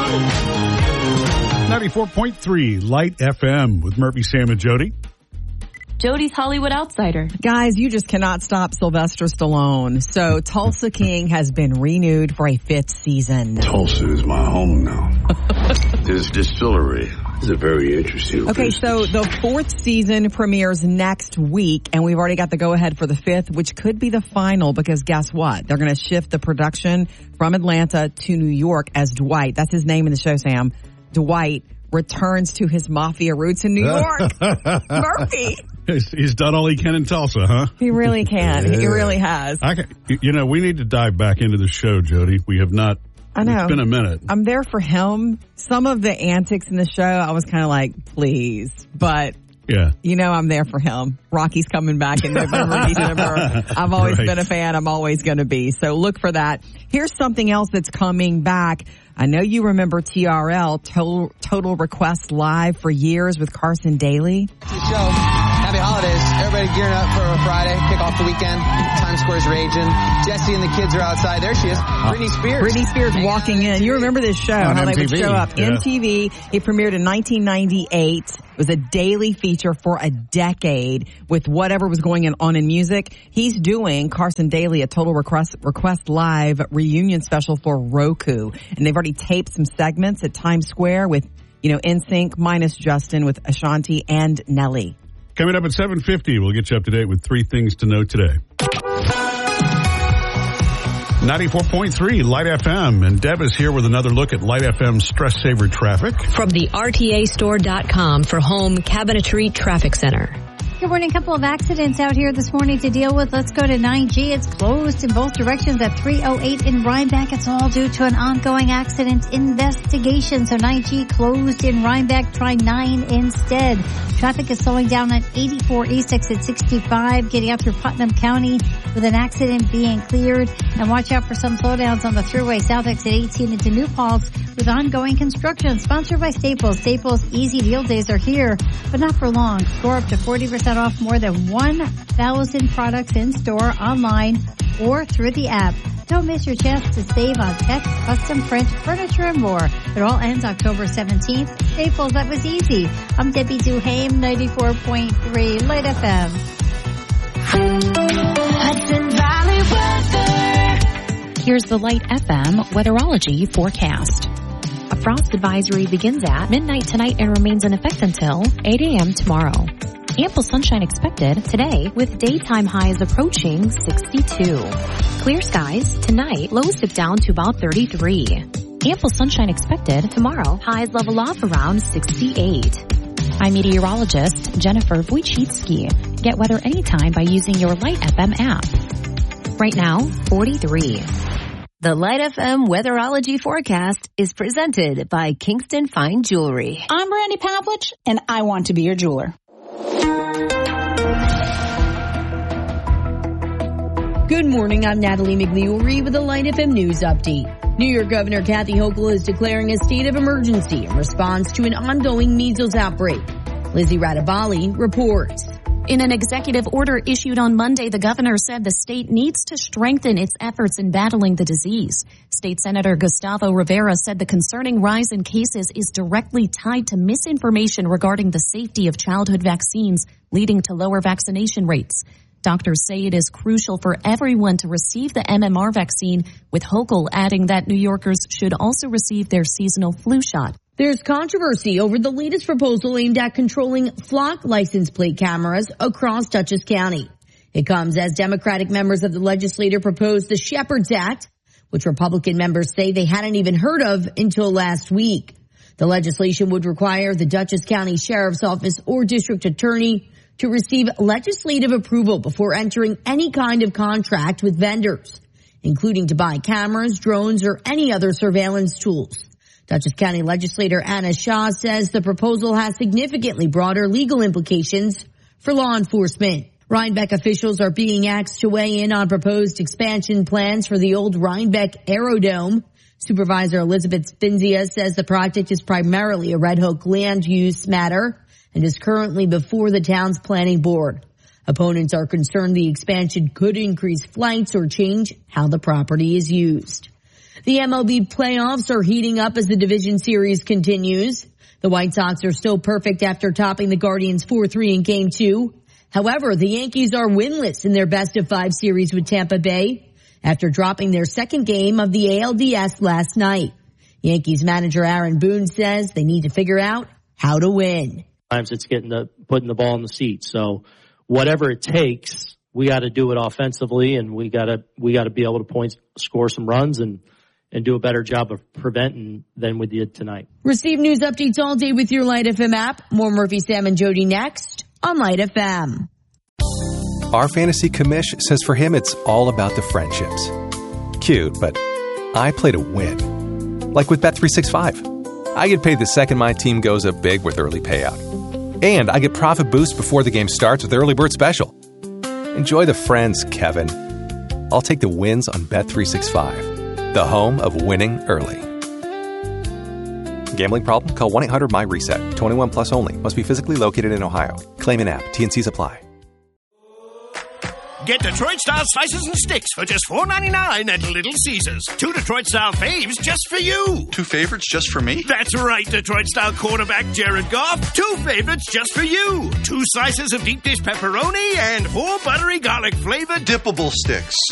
94.3 Light FM with Murphy, Sam, and Jody. Jody's Hollywood Outsider. Guys, you just cannot stop Sylvester Stallone. So Tulsa King has been renewed for a 5th season. Tulsa is my home now. This distillery is a very interesting Okay, so the 4th season premieres next week, and we've already got the go-ahead for the 5th, which could be the final, because guess what? They're going to shift the production from Atlanta to New York as Dwight. That's his name in the show, Sam. Dwight returns to his mafia roots in New York. Murphy. He's done all he can in Tulsa, huh? He really can. Yeah. He really has. We need to dive back into the show, Jody. We have not. I know. It's been a minute. I'm there for him. Some of the antics in the show, I was kind of like, please. But, yeah, I'm there for him. Rocky's coming back in November, December. I've always been a fan. I'm always going to be. So look for that. Here's something else that's coming back. I know you remember TRL, Total Request Live, for years with Carson Daly. Show. Happy holidays. Everybody gearing up for a Friday. Kick off the weekend. Times Square's raging. Jesse and the kids are outside. There she is. Britney Spears. Britney Spears walking in. You remember this show, how they would show up. Yeah. MTV. It premiered in 1998. It was a daily feature for a decade with whatever was going on in music. He's doing, Carson Daly, a Total Request Live reunion special for Roku. And they've already taped some segments at Times Square with, NSYNC minus Justin, with Ashanti and Nelly. Coming up at 7:50, we'll get you up to date with 3 things to know today. 94.3 Light FM, and Deb is here with another look at Light FM stress saver traffic. From the RTAstore.com for home cabinetry traffic center. Good morning. A couple of accidents out here this morning to deal with. Let's go to 9G. It's closed in both directions at 308 in Rhinebeck. It's all due to an ongoing accident investigation. So 9G closed in Rhinebeck. Try 9 instead. Traffic is slowing down at 84 East exit 65, getting out through Putnam County with an accident being cleared. And watch out for some slowdowns on the thruway south exit 18 into New Paltz with ongoing construction. Sponsored by Staples. Staples Easy Deal Days are here, but not for long. Score up to 40% off more than 1,000 products in store, online, or through the app. Don't miss your chance to save on tech, custom print, furniture, and more. It all ends October 17th. Staples, that was easy. I'm Debbie Duhame, 94.3 Light FM. Hudson Valley weather. Here's the Light FM weatherology forecast. A frost advisory begins at midnight tonight and remains in effect until 8 a.m. tomorrow. Ample sunshine expected today with daytime highs approaching 62. Clear skies tonight, lows dip down to about 33. Ample sunshine expected tomorrow, highs level off around 68. I'm meteorologist Jennifer Wojcicki. Get weather anytime by using your Light FM app. Right now, 43. The Light FM weatherology forecast is presented by Kingston Fine Jewelry. I'm Brandy Pavlich, and I want to be your jeweler. Good morning, I'm Natalie McNeely with the Light FM News Update. New York Governor Kathy Hochul is declaring a state of emergency in response to an ongoing measles outbreak. Lizzie Radabali reports. In an executive order issued on Monday, the governor said the state needs to strengthen its efforts in battling the disease. State Senator Gustavo Rivera said the concerning rise in cases is directly tied to misinformation regarding the safety of childhood vaccines, leading to lower vaccination rates. Doctors say it is crucial for everyone to receive the MMR vaccine, with Hochul adding that New Yorkers should also receive their seasonal flu shot. There's controversy over the latest proposal aimed at controlling flock license plate cameras across Dutchess County. It comes as Democratic members of the legislature proposed the Shepherds Act, which Republican members say they hadn't even heard of until last week. The legislation would require the Dutchess County Sheriff's Office or district attorney to receive legislative approval before entering any kind of contract with vendors, including to buy cameras, drones, or any other surveillance tools. Dutchess County legislator Anna Shaw says the proposal has significantly broader legal implications for law enforcement. Rhinebeck officials are being asked to weigh in on proposed expansion plans for the old Rhinebeck Aerodome. Supervisor Elizabeth Spinzia says the project is primarily a Red Hook land use matter and is currently before the town's planning board. Opponents are concerned the expansion could increase flights or change how the property is used. The MLB playoffs are heating up as the division series continues. The White Sox are still perfect after topping the Guardians 4-3 in Game 2. However, the Yankees are winless in their best-of-5 series with Tampa Bay after dropping their second game of the ALDS last night. Yankees manager Aaron Boone says they need to figure out how to win. Sometimes it's putting the ball in the seat. So whatever it takes, we got to do it offensively, and we got to be able to score some runs and do a better job of preventing than we did tonight. Receive news updates all day with your Light FM app. More Murphy, Sam, and Jody next on Light FM. Our fantasy commish says for him it's all about the friendships. Cute, but I play to win. Like with Bet365. I get paid the second my team goes up big with early payout. And I get profit boost before the game starts with Early Bird Special. Enjoy the friends, Kevin. I'll take the wins on Bet365, the home of winning early. Gambling problem? Call 1-800-MY-RESET. 21 plus only. Must be physically located in Ohio. Claim an app. T&Cs apply. Get Detroit-style slices and sticks for just $4.99 at Little Caesars. 2 Detroit-style faves just for you. 2 favorites just for me? That's right, Detroit-style quarterback Jared Goff. 2 favorites just for you. 2 slices of deep dish pepperoni and 4 buttery garlic flavored dippable sticks.